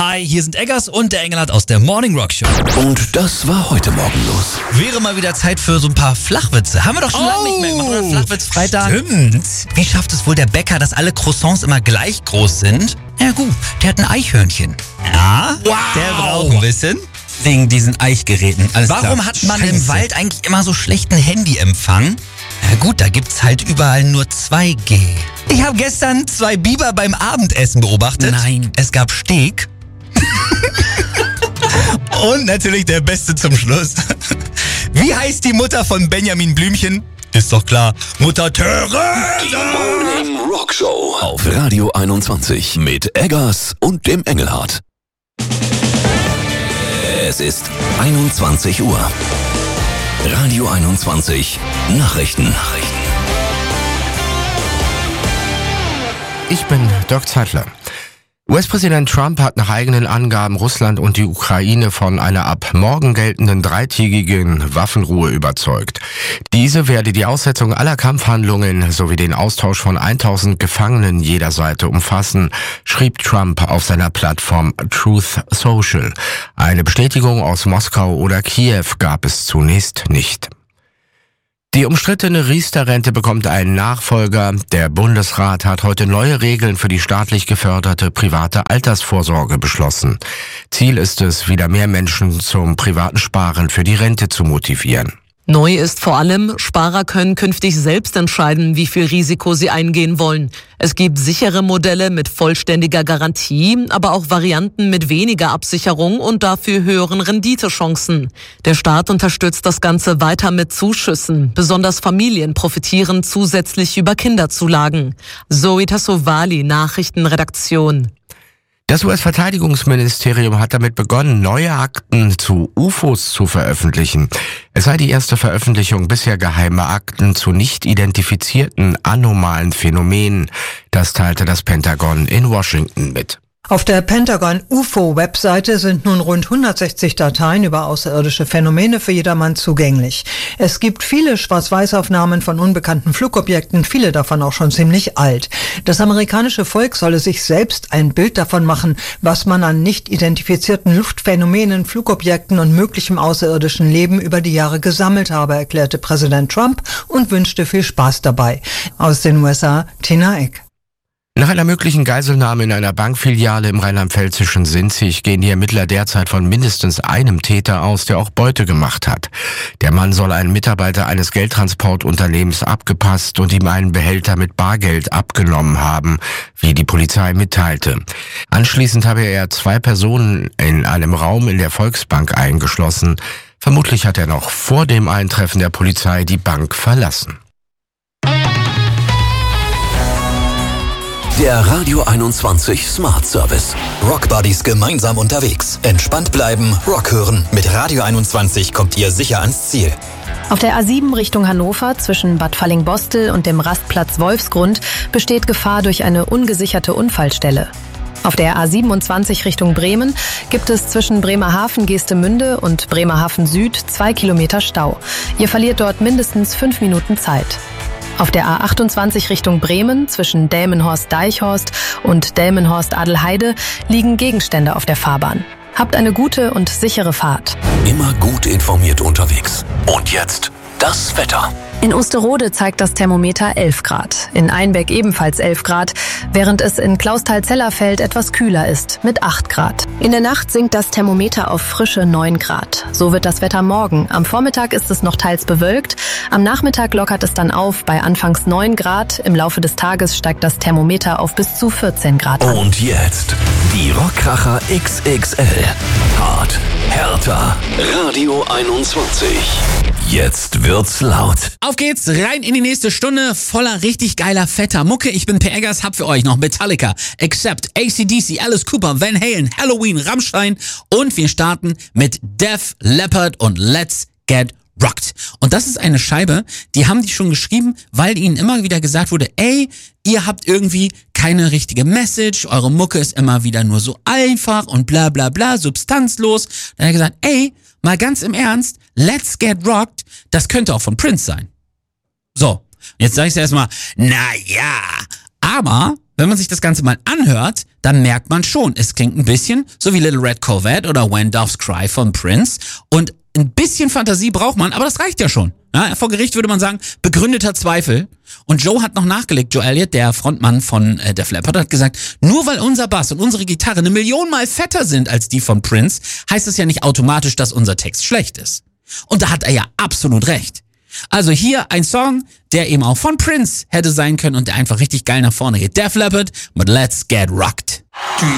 Hi, hier sind Eggers und der Engelhardt aus der Morning Rock Show. Und das war heute Morgen los. Wäre mal wieder Zeit für so ein paar Flachwitze. Haben wir doch schon lange nicht mehr gemacht, oder? Flachwitz-Freitag. Stimmt. Wie schafft es wohl der Bäcker, dass alle Croissants immer gleich groß sind? Ja gut, der hat ein Eichhörnchen. Ja, Wow. der braucht ein bisschen. Wegen diesen Eichgeräten. Alles klar. Warum hat man im Scheiße. Wald eigentlich immer so schlechten Handyempfang? Na gut, da gibt's halt überall nur 2G. Ich habe gestern 2 Biber beim Abendessen beobachtet. Nein. Es gab Steak. Und natürlich der Beste zum Schluss. Wie heißt die Mutter von Benjamin Blümchen? Ist doch klar, Mutter Theresa. Morning Rock Show auf Radio 21 mit Eggers und dem Engelhardt. Es ist 21 Uhr. Radio 21 Nachrichten. Ich bin Dirk Zeitler. US-Präsident Trump hat nach eigenen Angaben Russland und die Ukraine von einer ab morgen geltenden 3-tägigen Waffenruhe überzeugt. Diese werde die Aussetzung aller Kampfhandlungen sowie den Austausch von 1000 Gefangenen jeder Seite umfassen, schrieb Trump auf seiner Plattform Truth Social. Eine Bestätigung aus Moskau oder Kiew gab es zunächst nicht. Die umstrittene Riester-Rente bekommt einen Nachfolger. Der Bundesrat hat heute neue Regeln für die staatlich geförderte private Altersvorsorge beschlossen. Ziel ist es, wieder mehr Menschen zum privaten Sparen für die Rente zu motivieren. Neu ist vor allem, Sparer können künftig selbst entscheiden, wie viel Risiko sie eingehen wollen. Es gibt sichere Modelle mit vollständiger Garantie, aber auch Varianten mit weniger Absicherung und dafür höheren Renditechancen. Der Staat unterstützt das Ganze weiter mit Zuschüssen. Besonders Familien profitieren zusätzlich über Kinderzulagen. Zoe Tassovali, Nachrichtenredaktion. Das US-Verteidigungsministerium hat damit begonnen, neue Akten zu UFOs zu veröffentlichen. Es sei die erste Veröffentlichung bisher geheimer Akten zu nicht identifizierten anomalen Phänomenen. Das teilte das Pentagon in Washington mit. Auf der Pentagon-UFO-Webseite sind nun rund 160 Dateien über außerirdische Phänomene für jedermann zugänglich. Es gibt viele Schwarz-Weiß-Aufnahmen von unbekannten Flugobjekten, viele davon auch schon ziemlich alt. Das amerikanische Volk solle sich selbst ein Bild davon machen, was man an nicht identifizierten Luftphänomenen, Flugobjekten und möglichem außerirdischen Leben über die Jahre gesammelt habe, erklärte Präsident Trump und wünschte viel Spaß dabei. Aus den USA, Tina Eck. Nach einer möglichen Geiselnahme in einer Bankfiliale im rheinland-pfälzischen Sinzig gehen die Ermittler derzeit von mindestens einem Täter aus, der auch Beute gemacht hat. Der Mann soll einen Mitarbeiter eines Geldtransportunternehmens abgepasst und ihm einen Behälter mit Bargeld abgenommen haben, wie die Polizei mitteilte. Anschließend habe er 2 Personen in einem Raum in der Volksbank eingeschlossen. Vermutlich hat er noch vor dem Eintreffen der Polizei die Bank verlassen. Der Radio 21 Smart Service. Rock Buddies gemeinsam unterwegs. Entspannt bleiben, Rock hören. Mit Radio 21 kommt ihr sicher ans Ziel. Auf der A7 Richtung Hannover zwischen Bad Fallingbostel und dem Rastplatz Wolfsgrund besteht Gefahr durch eine ungesicherte Unfallstelle. Auf der A27 Richtung Bremen gibt es zwischen Bremerhaven-Geestemünde und Bremerhaven Süd 2 Kilometer Stau. Ihr verliert dort mindestens 5 Minuten Zeit. Auf der A28 Richtung Bremen zwischen Delmenhorst-Deichhorst und Delmenhorst-Adelheide liegen Gegenstände auf der Fahrbahn. Habt eine gute und sichere Fahrt. Immer gut informiert unterwegs. Und jetzt das Wetter. In Osterode zeigt das Thermometer 11 Grad, in Einbeck ebenfalls 11 Grad, während es in Clausthal-Zellerfeld etwas kühler ist, mit 8 Grad. In der Nacht sinkt das Thermometer auf frische 9 Grad. So wird das Wetter morgen. Am Vormittag ist es noch teils bewölkt, am Nachmittag lockert es dann auf bei anfangs 9 Grad. Im Laufe des Tages steigt das Thermometer auf bis zu 14 Grad an. Und jetzt die Rockkracher XXL. Hart, härter, Radio 21. Jetzt wird's laut. Auf geht's, rein in die nächste Stunde voller richtig geiler, fetter Mucke. Ich bin Per Eggers, hab für euch noch Metallica, Accept, AC/DC, Alice Cooper, Van Halen, Halloween, Rammstein und wir starten mit Def Leppard und Let's Get Rocked. Und das ist eine Scheibe, die haben die schon geschrieben, weil ihnen immer wieder gesagt wurde, ey, ihr habt irgendwie keine richtige Message, eure Mucke ist immer wieder nur so einfach und bla bla bla, substanzlos. Dann hat er gesagt, ey, mal ganz im Ernst, Let's Get Rocked, das könnte auch von Prince sein. So, jetzt sage ich erstmal, na ja, aber wenn man sich das Ganze mal anhört, dann merkt man schon, es klingt ein bisschen so wie Little Red Corvette oder When Doves Cry von Prince. Und ein bisschen Fantasie braucht man, aber das reicht ja schon. Ja, vor Gericht würde man sagen, begründeter Zweifel. Und Joe hat noch nachgelegt, Joe Elliott, der Frontmann von Def Leppard, hat gesagt, nur weil unser Bass und unsere Gitarre 1 Million Mal fetter sind als die von Prince, heißt das ja nicht automatisch, dass unser Text schlecht ist. Und da hat er ja absolut recht. Also hier ein Song, der eben auch von Prince hätte sein können und der einfach richtig geil nach vorne geht. Def Leppard mit Let's Get Rocked.